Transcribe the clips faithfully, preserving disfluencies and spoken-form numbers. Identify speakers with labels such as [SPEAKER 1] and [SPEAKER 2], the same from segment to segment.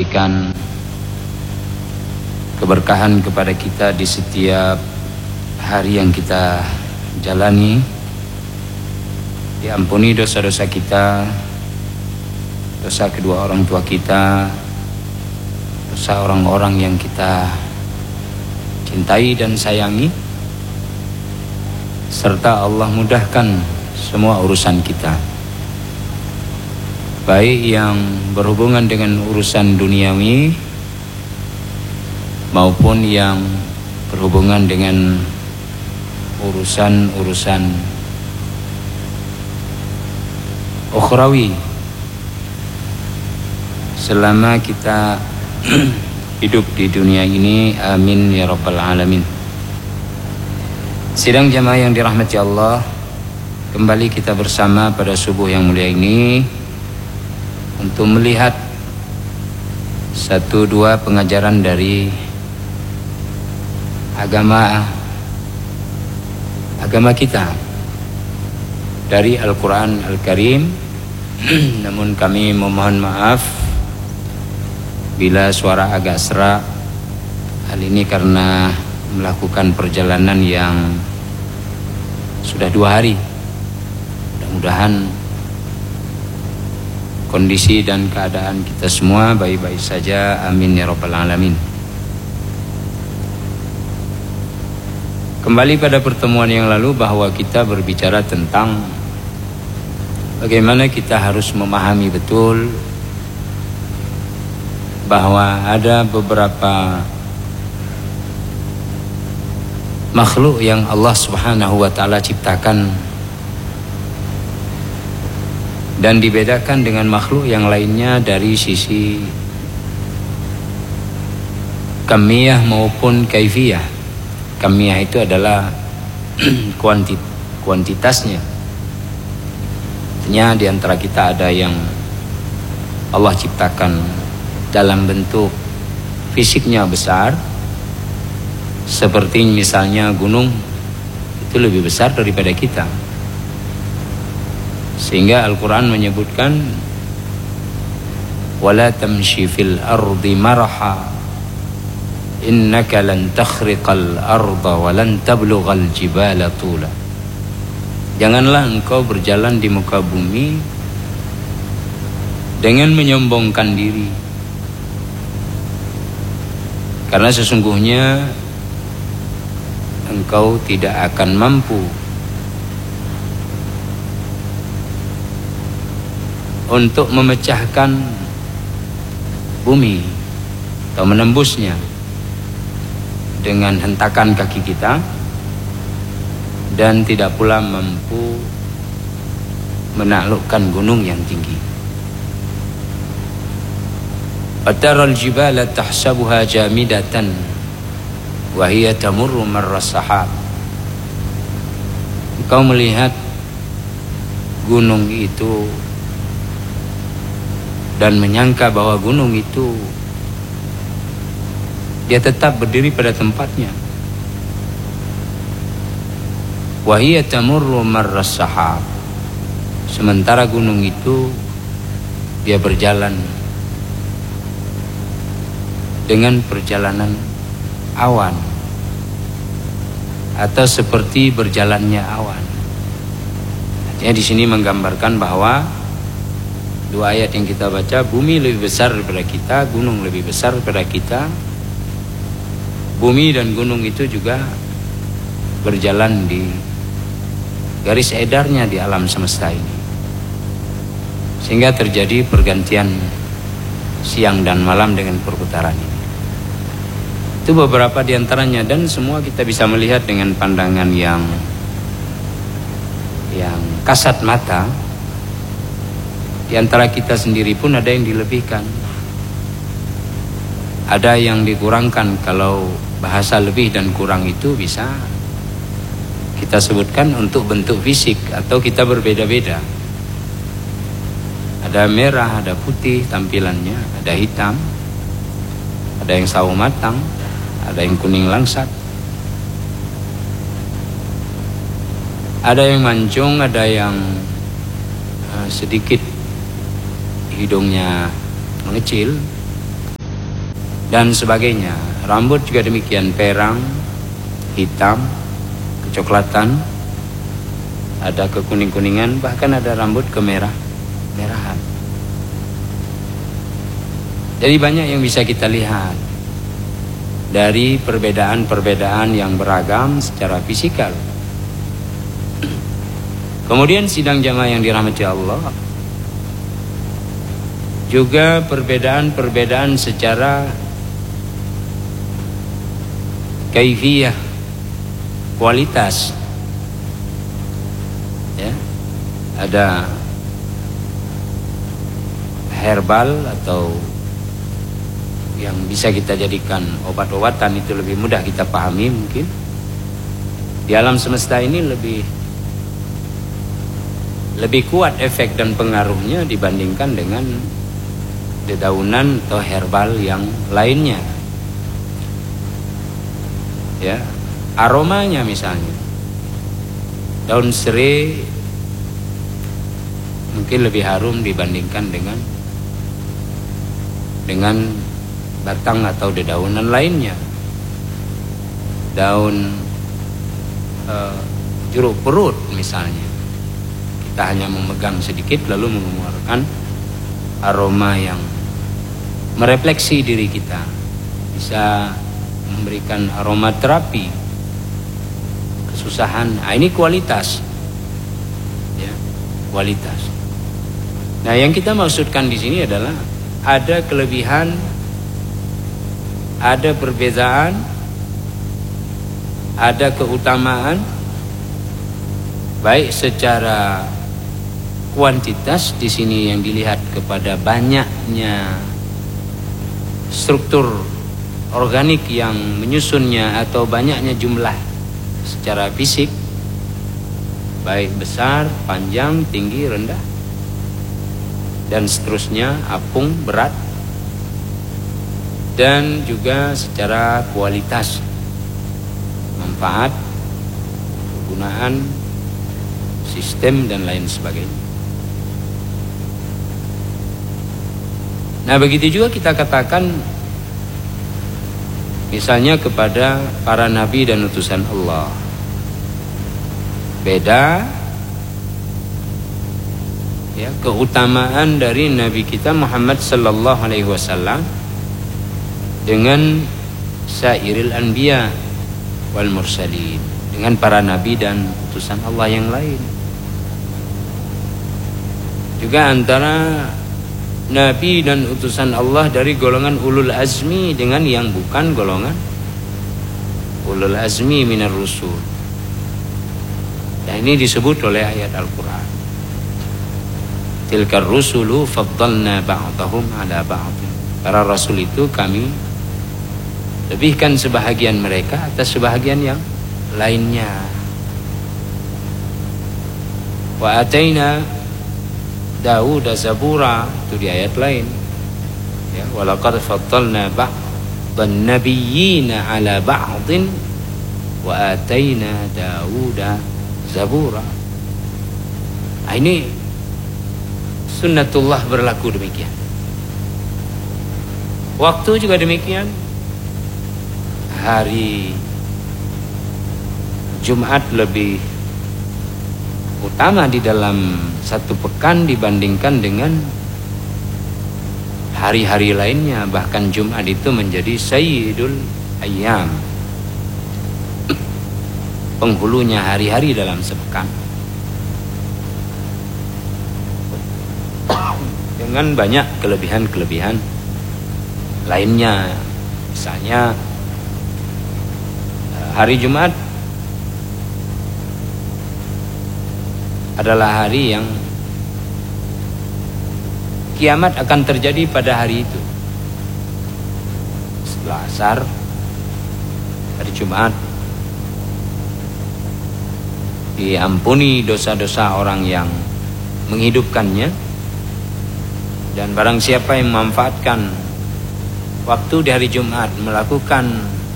[SPEAKER 1] memberikan keberkahan kepada kita di setiap hari yang kita jalani. Diampuni dosa-dosa kita, dosa kedua orang tua kita, dosa orang-orang yang kita cintai dan sayangi, serta Allah mudahkan semua urusan kita, baik yang berhubungan dengan urusan duniawi maupun yang berhubungan dengan urusan-urusan ukhrawi selama kita hidup di dunia ini. Amin ya rabbal alamin. Sidang jamaah yang dirahmati Allah, kembali kita bersama pada subuh yang mulia ini untuk melihat satu dua pengajaran dari agama agama kita dari Al-Quran Al-Karim. Namun kami memohon maaf bila suara agak serak. Hal ini karena melakukan perjalanan yang sudah dua hari. Mudah-mudahan kondisi dan keadaan kita semua baik-baik saja. Amin ya rabbal alamin. Kembali pada pertemuan yang lalu bahwa kita berbicara tentang bagaimana kita harus memahami betul bahwa ada beberapa makhluk yang Allah Subhanahu wa taala ciptakan dan dibedakan dengan makhluk yang lainnya dari sisi kamiyah maupun kaifiyah. Kamiyah itu adalah kuantit, kuantitasnya. Artinya di antara kita ada yang Allah ciptakan dalam bentuk fisiknya besar, seperti misalnya gunung itu lebih besar daripada kita, sehingga Al-Quran menyebutkan wala tamshi fil ardi marha innaka lan takhriqal arda wa lan tablughal jibala tula. Janganlah engkau berjalan di muka bumi dengan menyombongkan diri, karena sesungguhnya engkau tidak akan mampu untuk memecahkan bumi atau menembusnya dengan hentakan kaki kita, dan tidak pula mampu menaklukkan gunung yang tinggi. Ataral jibala tahsabuha jamidatan wa hiya tamurru marra sahab. Engkau melihat gunung itu dan menyangka bahwa gunung itu dia tetap berdiri pada tempatnya. Wa hiya tamurru marra sahab. Sementara gunung itu dia berjalan dengan perjalanan awan, atau seperti berjalannya awan. Artinya di sini menggambarkan bahwa dua ayat yang kita baca, bumi lebih besar daripada kita, gunung lebih besar daripada kita. Bumi dan gunung itu juga berjalan di garis edarnya di alam semesta ini, sehingga terjadi pergantian siang dan malam dengan perputaran ini. Itu beberapa di antaranya, dan semua kita bisa melihat dengan pandangan yang yang kasat mata. Di antara kita sendiri pun ada yang dilebihkan, ada yang dikurangkan. Kalau bahasa lebih dan kurang itu bisa kita sebutkan untuk bentuk fisik, atau kita berbeda-beda. Ada merah, ada putih tampilannya, ada hitam, ada yang sawo matang, ada yang kuning langsat, ada yang mancung, ada yang uh, sedikit hidungnya mengecil, dan sebagainya. Rambut juga demikian, perang, hitam, kecoklatan, ada kekuning-kuningan, bahkan ada rambut kemerah merahan. Jadi banyak yang bisa kita lihat dari perbedaan-perbedaan yang beragam secara fisikal. Kemudian sidang jamaah yang dirahmati Allah, juga perbedaan-perbedaan secara kaifiyah, kualitas. Ya, ada herbal atau yang bisa kita jadikan obat-obatan, itu lebih mudah kita pahami mungkin. Di alam semesta ini lebih lebih kuat efek dan pengaruhnya dibandingkan dengan dedaunan atau herbal yang lainnya. Ya, aromanya misalnya, daun serai mungkin lebih harum dibandingkan dengan dengan batang atau dedaunan lainnya. Daun uh, jeruk perut misalnya, kita hanya memegang sedikit lalu mengeluarkan aroma yang merefleksi diri kita, bisa memberikan aroma terapi kesusahan. Nah, ini kualitas, ya, kualitas. Nah, yang kita maksudkan di sini adalah ada kelebihan, ada perbedaan, ada keutamaan, baik secara kuantitas di sini yang dilihat kepada banyaknya struktur organik yang menyusunnya atau banyaknya jumlah secara fisik, baik besar, panjang, tinggi, rendah, dan seterusnya, apung, berat, dan juga secara kualitas, manfaat, kegunaan, sistem, dan lain sebagainya. Nah, begitu juga kita katakan misalnya kepada para nabi dan utusan Allah. Beda ya keutamaan dari nabi kita Muhammad sallallahu alaihi wasallam dengan sairil anbiya wal mursalin, dengan para nabi dan utusan Allah yang lain. Juga antara nabi dan utusan Allah dari golongan ulul azmi dengan yang bukan golongan ulul azmi minar rusul. Dan ini disebut oleh ayat Al-Quran. Tilkar rusulu faddalna ba'dahum ala ba'd. Para rasul itu kami lebihkan sebahagian mereka atas sebahagian yang lainnya. Wa ataina Daud Zabura, itu di ayat lain. Ya, walaqad faddalna ba'dhan nabiyyina ala ba'din wa ataina Daud Zabura. Nah, ini sunnatullah berlaku demikian. Waktu juga demikian. Hari Jumat lebih utama di dalam satu pekan dibandingkan dengan hari-hari lainnya. Bahkan Jumat itu menjadi sayyidul ayyam, penghulunya hari-hari dalam sepekan, dengan banyak kelebihan-kelebihan lainnya. Misalnya hari Jumat adalah hari yang kiamat akan terjadi pada hari itu. Setelah asar hari Jumat diampuni dosa-dosa orang yang menghidupkannya, dan barang siapa yang memanfaatkan waktu di hari Jumat melakukan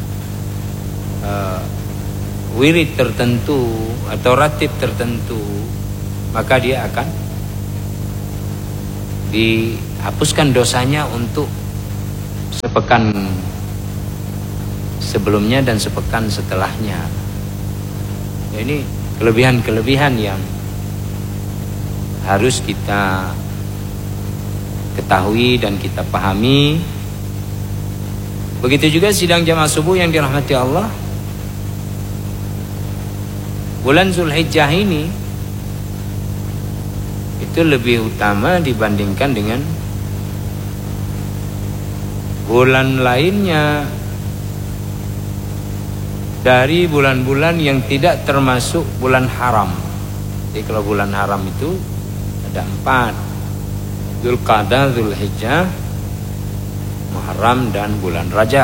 [SPEAKER 1] uh, wirid tertentu atau ratib tertentu, maka dia akan dihapuskan dosanya untuk sepekan sebelumnya dan sepekan setelahnya. Ini kelebihan-kelebihan yang harus kita ketahui dan kita pahami. Begitu juga sidang jamaah subuh yang dirahmati Allah. Bulan Zulhijjah ini itu lebih utama dibandingkan dengan bulan lainnya dari bulan-bulan yang tidak termasuk bulan haram. Jadi kalau bulan haram itu ada empat: Dzulqa'dah, Dzulhijjah, Muharram, dan bulan Rajab.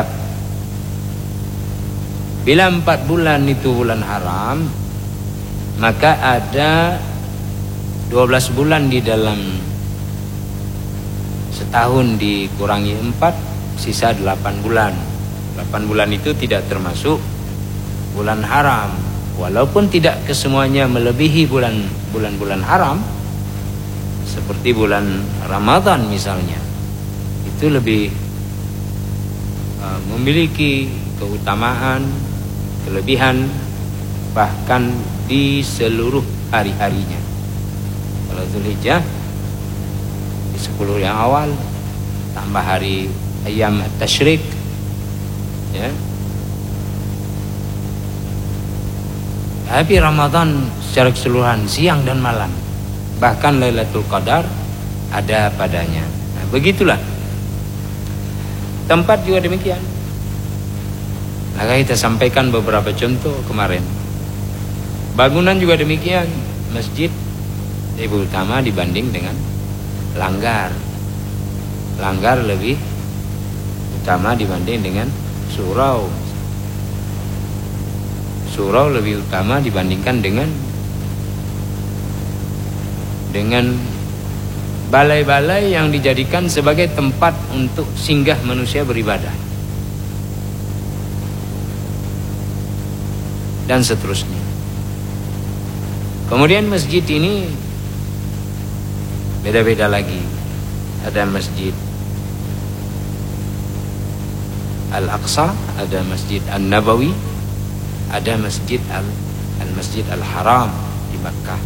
[SPEAKER 1] Bila empat bulan itu bulan haram, maka ada dua belas bulan di dalam setahun dikurangi empat, sisa delapan bulan. delapan bulan itu tidak termasuk bulan haram. Walaupun tidak kesemuanya melebihi bulan bulan-bulan haram, seperti bulan Ramadan misalnya, itu lebih uh, memiliki keutamaan, kelebihan, bahkan di seluruh hari-harinya. Kalau Dzulhijjah di sepuluh yang awal, tambah hari ayam tasyrik, ya. Tapi Ramadan secara keseluruhan, siang dan malam, bahkan Lailatul Qadar ada padanya. Nah, begitulah. Tempat juga demikian. Maka kita sampaikan beberapa contoh kemarin. Bangunan juga demikian. Masjid lebih utama dibanding dengan langgar. Langgar lebih utama dibanding dengan surau. Surau lebih utama dibandingkan dengan dengan balai-balai yang dijadikan sebagai tempat untuk singgah manusia beribadah, dan seterusnya. Kemudian masjid ini beda-beda lagi. Ada masjid Al-Aqsa, ada masjid An-Nabawi, ada masjid Al Al-Masjid Al-Haram di Makkah.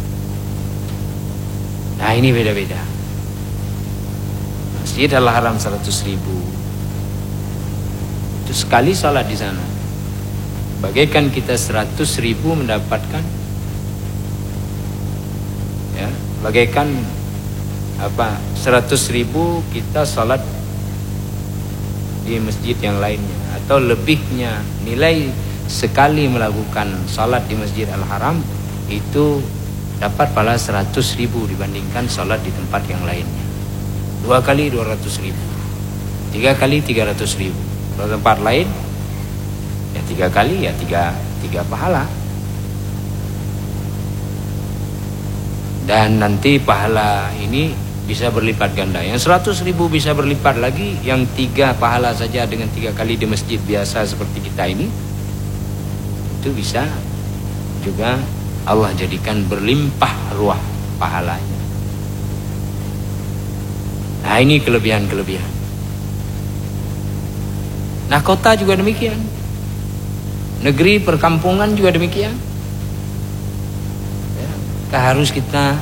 [SPEAKER 1] Nah, ini beda-beda. Masjid Al-Haram seratus ribu, itu sekali salat di sana bagaikan kita seratus ribu mendapatkan, ya, bagaikan apa, seratus ribu kita salat di masjid yang lainnya, atau lebihnya. Nilai sekali melakukan salat di Masjid Al-Haram itu dapat pahala seratus ribu dibandingkan salat di tempat yang lainnya. Dua kali dua ratus ribu, tiga kali tiga ratus ribu. Kalau tempat lain ya tiga kali ya tiga tiga pahala. Dan nanti pahala ini bisa berlipat ganda. Yang seratus ribu bisa berlipat lagi. Yang tiga pahala saja dengan tiga kali di masjid biasa seperti kita ini, itu bisa juga Allah jadikan berlimpah ruah pahalanya. Nah, ini kelebihan-kelebihan. Nah, kota juga demikian. Negeri perkampungan juga demikian. Ya, harus kita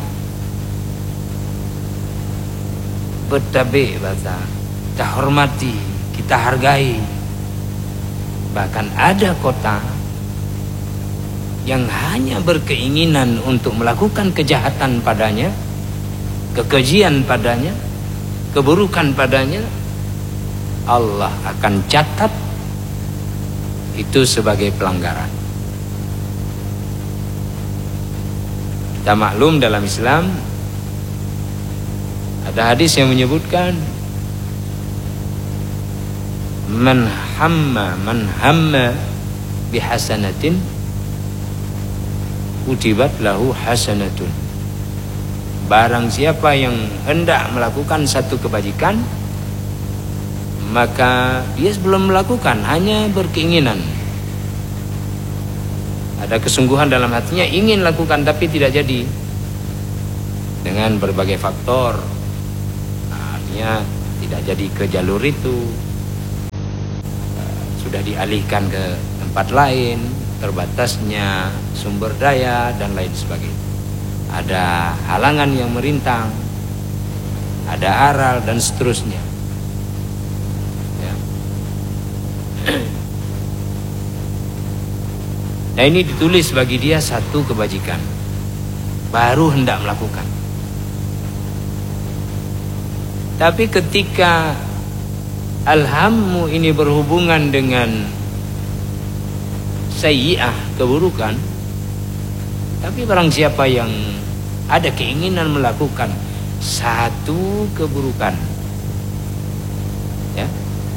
[SPEAKER 1] bertabe bahasa, kita hormati, kita hargai. Bahkan ada kota yang hanya berkeinginan untuk melakukan kejahatan padanya, kekejian padanya, keburukan padanya, Allah akan catat itu sebagai pelanggaran. Kita maklum dalam Islam ada hadis yang menyebutkan man hamma man hamma bihasanatin kutibat lahu hasanatun. Barang siapa yang hendak melakukan satu kebajikan, maka dia belum melakukan, hanya berkeinginan. Ada kesungguhan dalam hatinya, ingin lakukan tapi tidak jadi, dengan berbagai faktor. Nah, artinya tidak jadi ke jalur itu, sudah dialihkan ke tempat lain, terbatasnya sumber daya dan lain sebagainya. Ada halangan yang merintang, ada aral dan seterusnya. Ya. Nah, ini ditulis bagi dia satu kebajikan, baru hendak melakukan. Tapi ketika alhammu ini berhubungan dengan sayyi'ah, keburukan, tapi barang siapa yang ada keinginan melakukan satu keburukan, ya,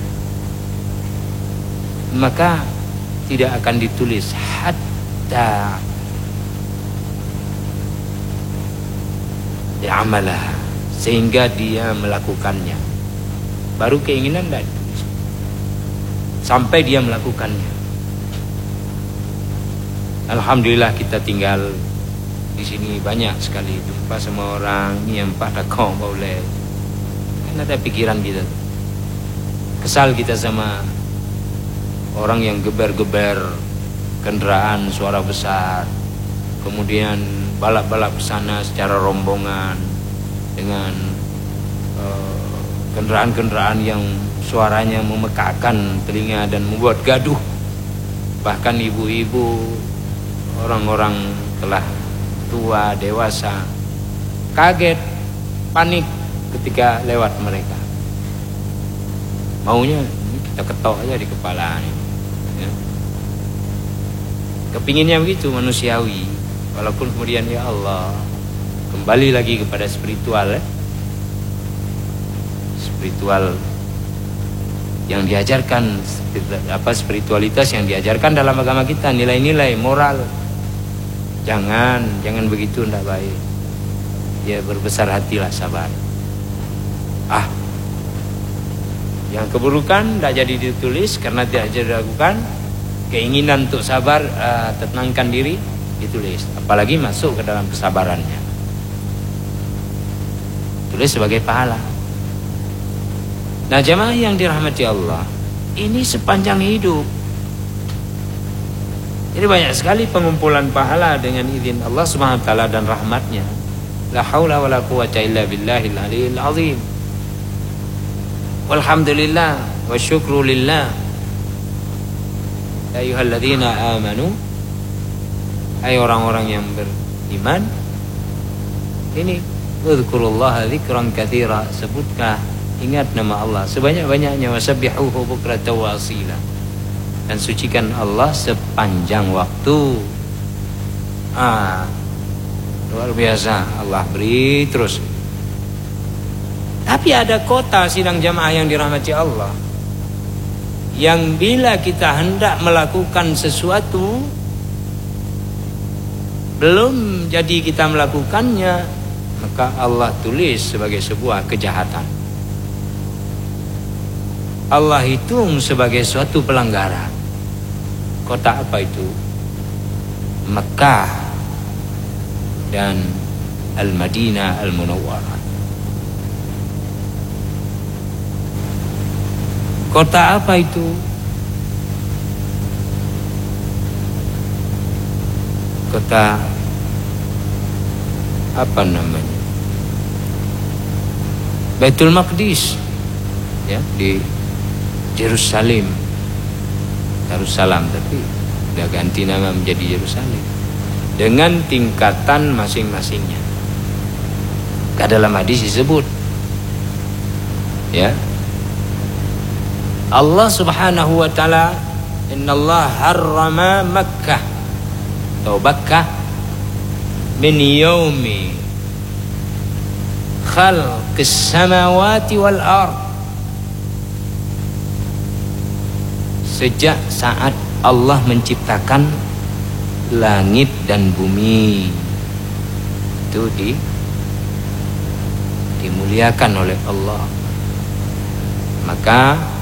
[SPEAKER 1] maka tidak akan ditulis hatta ya'malah, sehingga dia melakukannya. Baru keinginan tidak ditulis sampai dia melakukannya. Alhamdulillah kita tinggal di sini banyak sekali jumpa sama orang ni yang pada kau boleh. Kan ada pikiran kita, kesal kita sama orang yang geber-geber kendaraan suara besar, kemudian balap-balap sana secara rombongan dengan uh, kendaraan-kendaraan yang suaranya memekakkan telinga dan membuat gaduh. Bahkan ibu-ibu, orang-orang telah tua, dewasa, kaget, panik ketika lewat mereka. Maunya kita ketok aja di kepala ini. Ya. Kepinginnya begitu, manusiawi. Walaupun kemudian ya Allah, kembali lagi kepada spiritual, ya. Spiritual yang diajarkan, apa spiritualitas yang diajarkan dalam agama kita, nilai-nilai moral. Jangan, jangan begitu, tidak baik. Ya, berbesar hatilah, sabar. Ah, yang keburukan tidak jadi ditulis karena tidak jadi dilakukan. Keinginan untuk sabar, uh, tenangkan diri, ditulis. Apalagi masuk ke dalam kesabarannya, tulis sebagai pahala. Nah, jamaah yang dirahmati Allah, ini sepanjang hidup. Ini banyak sekali pengumpulan pahala dengan izin Allah Subhanahu wa taala dan rahmatnya. La haula wala quwwata illa billahil aliyil azim. Walhamdulillah wa syukru lillah. Ya ayyuhalladzina amanu, hai orang-orang yang beriman, ini uzkurullaha dzikran katsira, sebutlah, ingat nama Allah sebanyak-banyaknya, wasabbihuhu bukratan wa asila, dan sucikan Allah sepanjang waktu. Ah, luar biasa, Allah beri terus. Tapi ada kota sidang jamaah yang dirahmati Allah, yang bila kita hendak melakukan sesuatu, belum jadi kita melakukannya, maka Allah tulis sebagai sebuah kejahatan. Allah hitung sebagai suatu pelanggaran. Kota apa itu? Mekah dan Al-Madinah Al-Munawwarah. Kota apa itu? Kota apa namanya? Baitul Maqdis, ya, di Yerusalem, Darussalam, tapi sudah ganti nama menjadi Yerusalem dengan tingkatan masing-masingnya. Dalam hadis disebut, ya, Allah Subhanahu wa taala, innallaha harrama Makkah atau Bakkah min yaumi khalqis samawati wal ard, sejak saat Allah menciptakan langit dan bumi. Itu di dimuliakan oleh Allah. Maka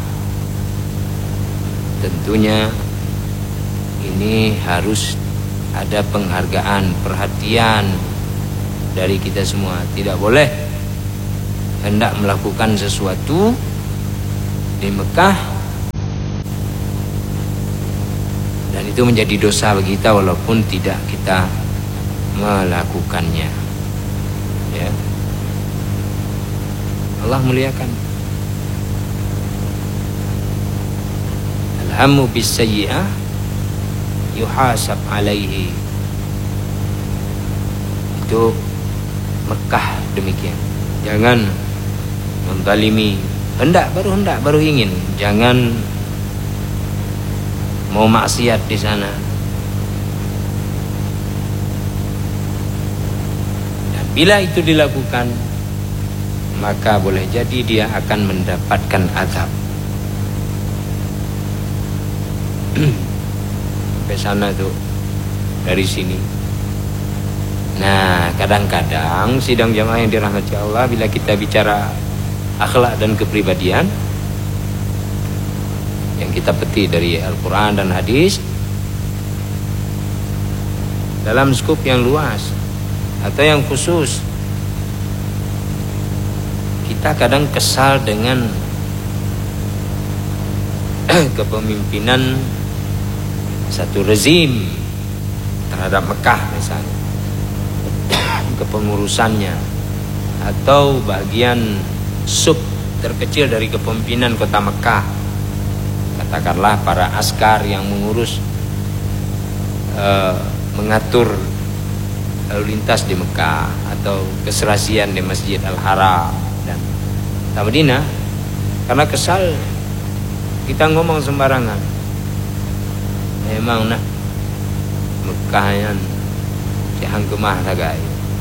[SPEAKER 1] tentunya ini harus ada penghargaan, perhatian dari kita semua. Tidak boleh hendak melakukan sesuatu di Mekah itu menjadi dosa bagi kita walaupun tidak kita melakukannya. Ya. Allah muliakan. Alhammu bis-sayyi'ah yuhasab alaihi. Itu Mekah demikian. Jangan menzalimi, hendak baru hendak baru ingin, jangan mau maksiat di sana. Dan bila itu dilakukan, maka boleh jadi dia akan mendapatkan azab. Sampai sana tuh dari sini. Nah, kadang-kadang sidang jamaah yang dirahmati Allah, bila kita bicara akhlak dan kepribadian yang kita petik dari Al-Quran dan hadis dalam skup yang luas atau yang khusus, kita kadang kesal dengan kepemimpinan satu rezim terhadap Mekah misalnya, kepengurusannya atau bagian sub terkecil dari kepemimpinan kota Mekah, katakanlah para askar yang mengurus uh, mengatur lalu lintas di Mekah atau keserasian di Masjid Al-Haram dan Madinah. Karena kesal kita ngomong sembarangan, memang nak Mekah yang jangan kemah tagai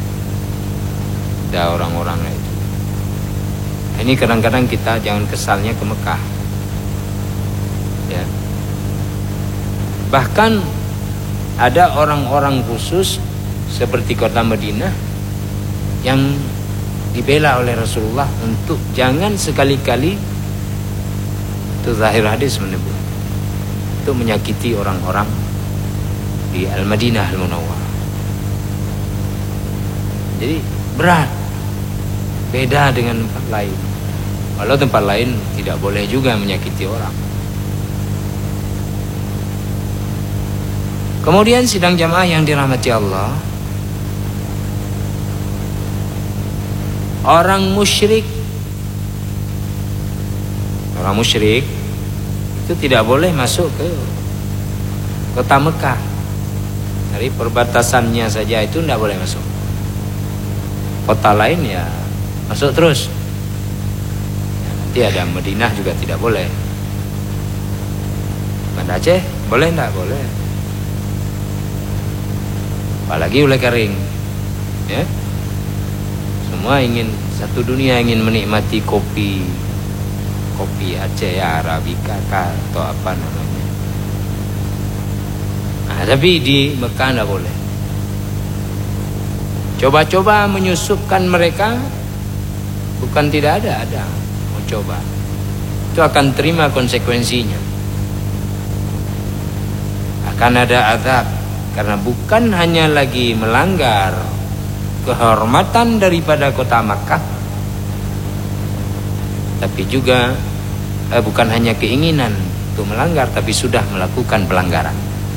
[SPEAKER 1] ada orang-orang itu. Ini kadang-kadang kita jangan kesalnya ke Mekah, ya. Bahkan ada orang-orang khusus seperti kota Madinah yang dibela oleh Rasulullah untuk jangan sekali-kali, itu zahir hadis menyebut, untuk menyakiti orang-orang di Al-Madinah Al-Munawwarah. Jadi berat, beda dengan tempat lain. Walau tempat lain tidak boleh juga menyakiti orang. Kemudian sidang jamaah yang dirahmati Allah, orang musyrik, orang musyrik itu tidak boleh masuk ke kota Mekah. Dari perbatasannya saja itu tidak boleh masuk. Kota lain ya masuk terus. Ya, nanti ada Madinah juga tidak boleh. Banda Aceh boleh enggak? Boleh. Apalagi oleh kering. Ya. Semua ingin, satu dunia ingin menikmati kopi. Kopi Aceh ya, Arabica atau apa namanya. Nah, tapi di Mekah enggak boleh. Coba-coba menyusupkan mereka, bukan tidak ada, ada. Mau coba, itu akan terima konsekuensinya. Akan ada azab, karena bukan hanya lagi melanggar kehormatan daripada kota Makkah, tapi juga eh, bukan hanya keinginan untuk melanggar, tapi sudah melakukan pelanggaran.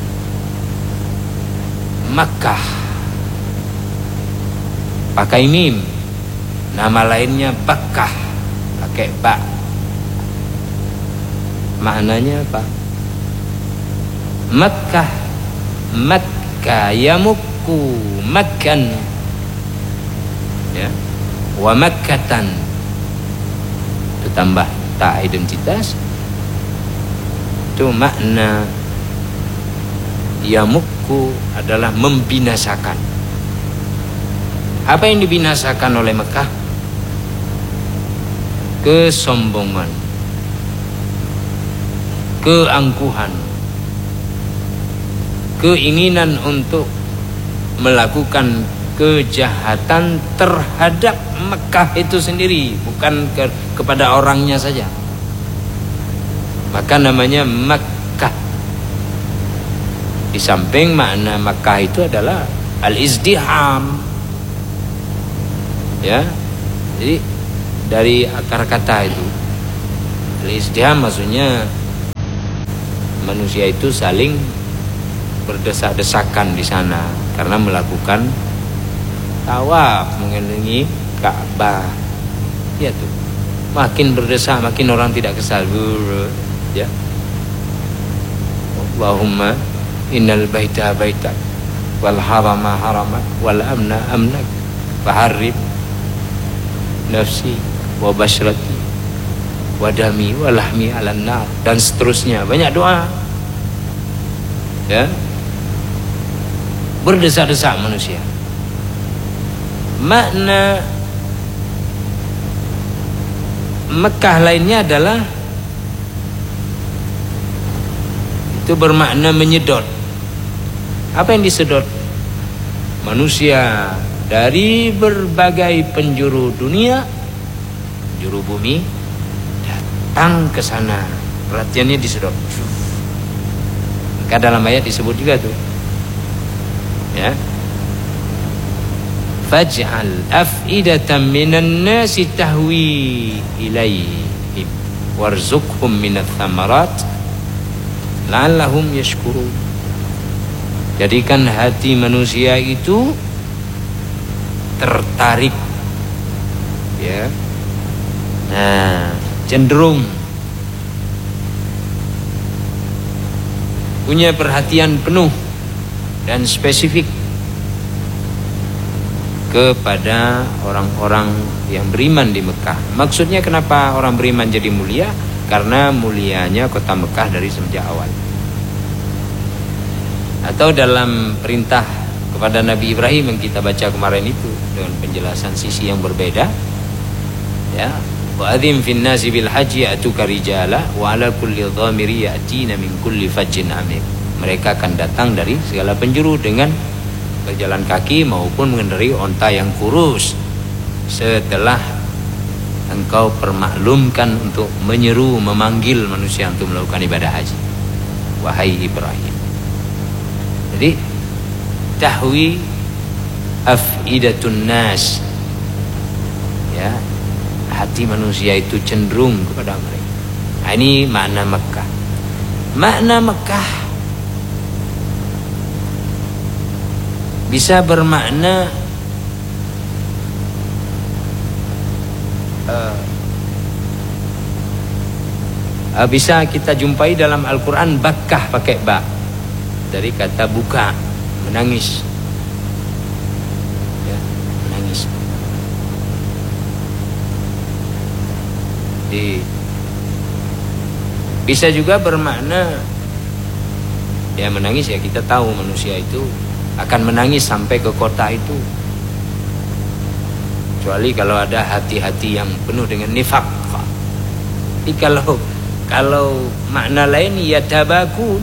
[SPEAKER 1] Makkah pakai mim, nama lainnya Bakkah, pakai ba. Maknanya apa? Makkah, Makkah yamukku Makkan, ya, wa Makkatan, itu tambah ta identitas. Itu makna yamukku adalah membinasakan. Apa yang dibinasakan oleh Mekah? Kesombongan, keangkuhan, keinginan untuk melakukan kejahatan terhadap Mekah itu sendiri, bukan ke, kepada orangnya saja. Maka namanya Makkah. Di samping makna Makkah itu adalah al-izdiham, ya. Jadi dari akar kata itu al-izdiham maksudnya manusia itu saling berdesak-desakan di sana karena melakukan tawaf mengelilingi Ka'bah. Ya tuh, makin berdesak makin orang tidak kesal. Ya, Allahumma innal baita baitak wal harama haramak wal amna amnak faharrib nafsi wa basyrati wa dami wa lahmi ala nar, dan seterusnya. Banyak doa, ya, berdesak-desak manusia. Makna Mekah lainnya adalah itu bermakna menyedot. Apa yang disedot? Manusia dari berbagai penjuru dunia, penjuru bumi, datang ke sana. Perhatiannya disedot. Maka dalam ayat disebut juga tuh, ya, faj'al af'idatan minan nasi tahwi ilaihim warzuqhum minats tsamarat la'allahum yashkurun. Jadikan hati manusia itu tertarik, ya, nah, cenderung punya perhatian penuh dan spesifik kepada orang-orang yang beriman di Mekah. Maksudnya kenapa orang beriman jadi mulia? Karena mulianya kota Mekah dari semenjak awal. Atau dalam perintah kepada Nabi Ibrahim yang kita baca kemarin itu dengan penjelasan sisi yang berbeda, ya, wa adzim fin nasi bil haji atuka rijala wa ala kulli dhamiri yatina min kulli fajjin amik. Mereka akan datang dari segala penjuru dengan berjalan kaki maupun mengendarai onta yang kurus setelah engkau permaklumkan untuk menyeru, memanggil manusia untuk melakukan ibadah haji. Wahai Ibrahim. Jadi tahwi afidatun nas, ya, hati manusia itu cenderung kepada mereka. Nah, ini makna Mekah. Makna Mekah bisa bermakna uh, uh, bisa kita jumpai dalam Al-Quran Bakkah pakai ba, dari kata buka, menangis, ya, menangis. Di, bisa juga bermakna, ya, menangis, ya, kita tahu manusia itu akan menangis sampai ke kota itu, kecuali kalau ada hati-hati yang penuh dengan nifak. Jadi kalau kalau makna lain ya tabakun,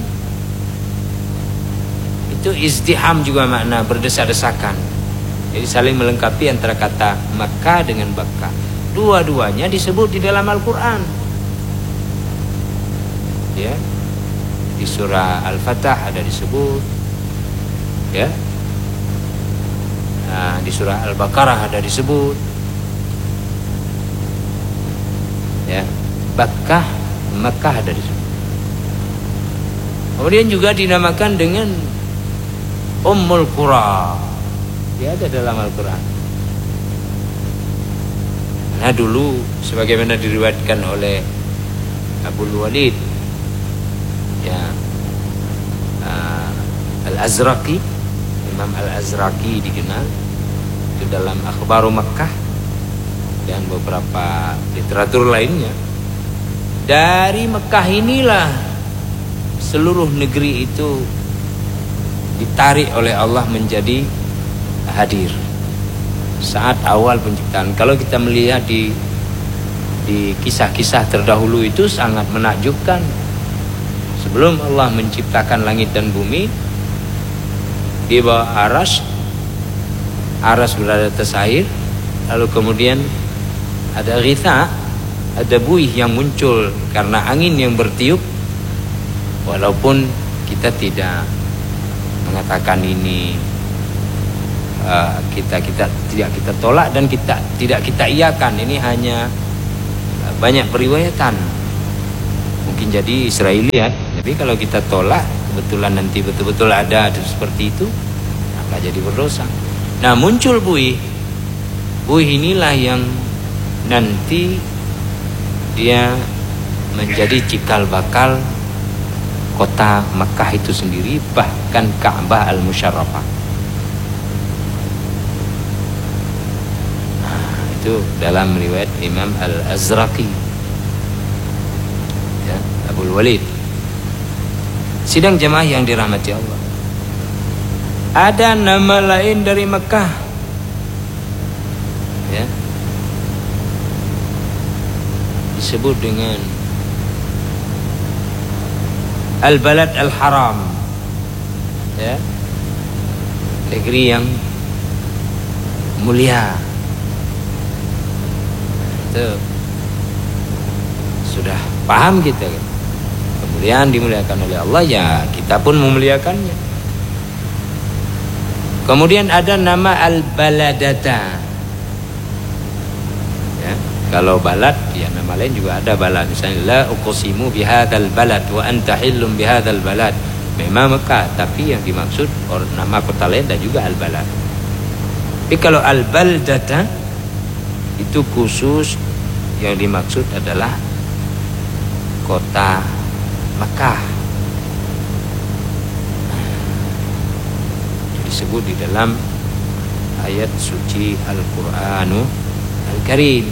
[SPEAKER 1] itu izdiham juga makna berdesak-desakan. Jadi saling melengkapi antara kata Makkah dengan Bakkah. Dua-duanya disebut di dalam Al-Quran, ya, di surah Al-Fatah ada disebut, ya, nah, di surah Al-Baqarah ada disebut, ya, Bakkah, Makkah ada disebut. Kemudian juga dinamakan dengan Ummul Qura, dia ada dalam Al-Quran. Nah, dulu sebagaimana diriwayatkan oleh Abul Walid, ya, uh, Al-Azraqi, Imam Al-Azraqi dikenal itu dalam Akhbaru Makkah dan beberapa literatur lainnya. Dari Mekah inilah seluruh negeri itu ditarik oleh Allah menjadi hadir saat awal penciptaan. Kalau kita melihat di di kisah-kisah terdahulu itu sangat menakjubkan. Sebelum Allah menciptakan langit dan bumi, di bawah aras, aras berada atas air, lalu kemudian ada ghitha, ada buih yang muncul karena angin yang bertiup. Walaupun kita tidak mengatakan ini uh, kita kita tidak kita tolak dan kita tidak kita iakan, ini hanya banyak periwayatan, mungkin jadi Israeliat, tapi kalau kita tolak kebetulan nanti betul-betul ada seperti itu, maka jadi berdosa. Nah, muncul buih. Buih inilah yang nanti dia menjadi cikal bakal kota Makkah itu sendiri, bahkan Ka'bah al-Musyarrafah. Nah, itu dalam riwayat Imam Al-Azraqi, ya, Abul Walid. Sidang jemaah yang dirahmati Allah, ada nama lain dari Mekah, ya, disebut dengan Al-Balad Al-Haram, ya, negeri yang mulia. Itu sudah paham kita kan? Kemuliaan dimuliakan oleh Allah, ya kita pun memuliakannya. Kemudian ada nama Al-Baladata, ya, kalau balad ya nama lain juga ada balad. Misalnya la uqsimu bihadzal balad wa anta hillum bihadzal balad. Memang Mekah, tapi yang dimaksud or, nama kota lain dan juga Al-Balad. Tapi kalau Al-Baldata itu khusus yang dimaksud adalah kota Mekah. Disebut di dalam ayat suci Al-Qur'anu Al-Karim.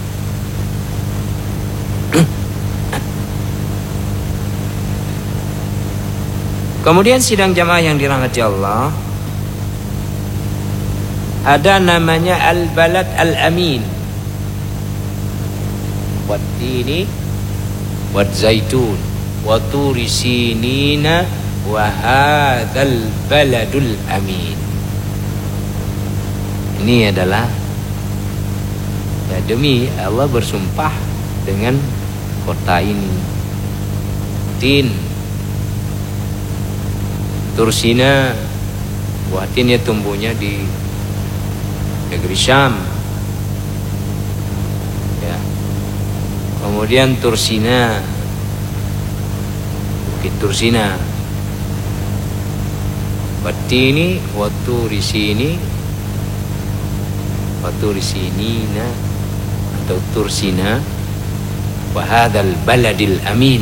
[SPEAKER 1] Kemudian sidang jamaah yang dirahmati Allah, ada namanya Al-Balad Al-Amin. Wat-tini wat-zaitun wa turi sinina wa hadzal baladul amin. Ini adalah, ya, demi Allah bersumpah dengan kota ini. Tin, Tursina, buah tin ya tumbuhnya di negeri Syam, ya. Kemudian Tursina, Bukit Tursina. Watini waktu di sini, waktu di sini na atau Tursina, wahadal baladil amin.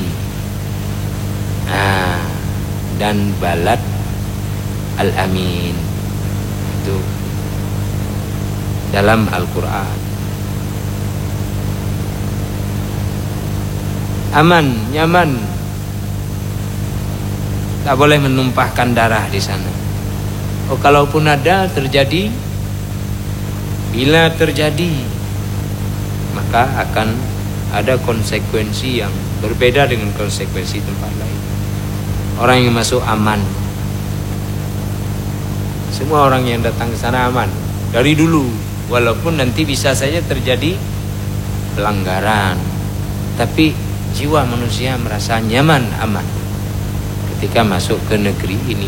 [SPEAKER 1] Nah, dan balad al-amin itu dalam Al-Quran. Aman, nyaman, tak boleh menumpahkan darah di sana. Oh, kalaupun ada terjadi, bila terjadi, maka akan ada konsekuensi yang berbeda dengan konsekuensi tempat lain. Orang yang masuk aman, semua orang yang datang ke sana aman dari dulu, walaupun nanti bisa saja terjadi pelanggaran, tapi jiwa manusia merasa nyaman, aman ketika masuk ke negeri ini,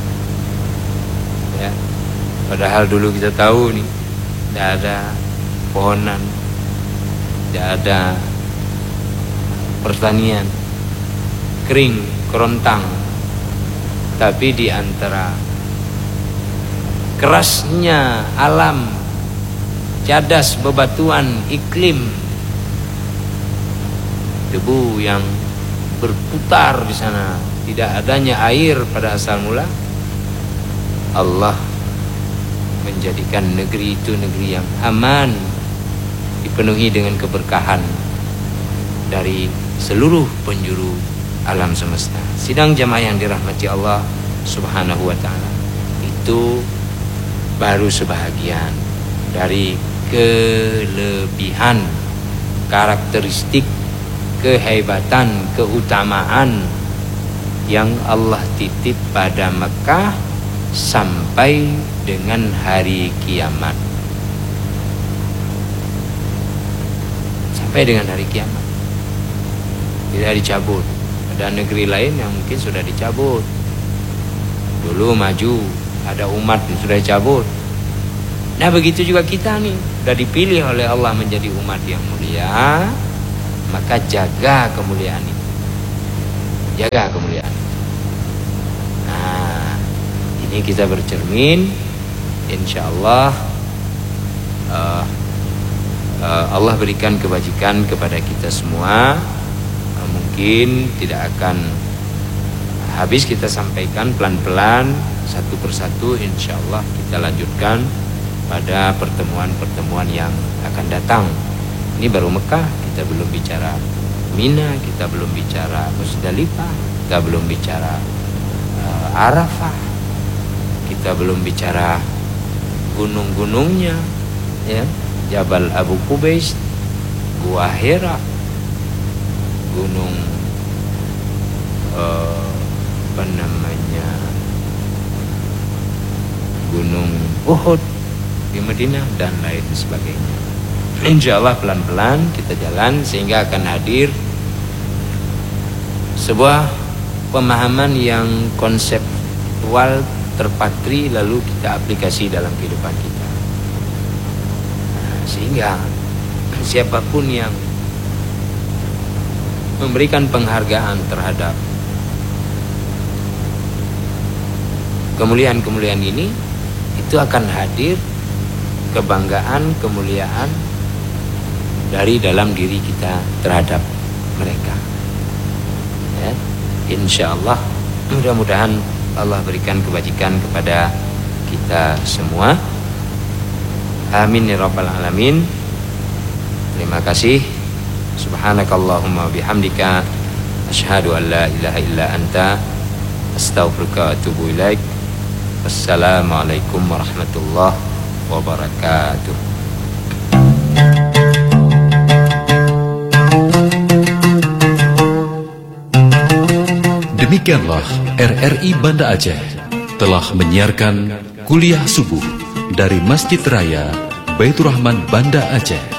[SPEAKER 1] ya. Padahal dulu kita tahu nih, tidak ada pohonan, tidak ada pertanian, kering, kerontang. Tapi di antara kerasnya alam, cadas bebatuan iklim, debu yang berputar di sana, tidak adanya air pada asal mula, Allah menjadikan negeri itu negeri yang aman, dipenuhi dengan keberkahan dari seluruh penjuru alam semesta. Sidang jamaah yang dirahmati Allah Subhanahu wa ta'ala, itu baru sebahagian dari kelebihan, karakteristik, kehebatan, keutamaan yang Allah titip pada Mekah sampai dengan hari kiamat. Sampai dengan hari kiamat, tidak dicabut. Ada negeri lain yang mungkin sudah dicabut dulu, maju, ada umat yang sudah dicabut. Nah, begitu juga kita nih, sudah dipilih oleh Allah menjadi umat yang mulia, maka jaga kemuliaan itu, jaga kemuliaan. Ini kita bercermin, insya Allah uh, uh, Allah berikan kebajikan kepada kita semua. uh, Mungkin tidak akan habis kita sampaikan, pelan-pelan satu persatu, insya Allah kita lanjutkan pada pertemuan-pertemuan yang akan datang. Ini baru Mekah, kita belum bicara Mina, kita belum bicara Musdalifah, kita belum bicara uh, Arafah, kita belum bicara gunung-gunungnya, ya, Jabal Abu Qubais, Gua Hira, gunung uh, apa namanya, gunung Uhud di Madinah dan lain sebagainya. Insya Allah pelan-pelan kita jalan sehingga akan hadir sebuah pemahaman yang konseptual, terpatri, lalu kita aplikasi dalam kehidupan kita. Nah, sehingga siapapun yang memberikan penghargaan terhadap kemuliaan-kemuliaan ini, itu akan hadir kebanggaan, kemuliaan dari dalam diri kita terhadap mereka, ya. Insya Allah mudah-mudahan Allah berikan kebajikan kepada kita semua. Amin ya rabbal alamin. Terima kasih. Subhanakallahumma bihamdika asyhadu an la ilaha illa anta astaghfiruka wa atubu ilaik. Wassalamualaikum warahmatullahi wabarakatuh.
[SPEAKER 2] Demikianlah R R I Banda Aceh telah menyiarkan kuliah subuh dari Masjid Raya Baitur Rahman Banda Aceh.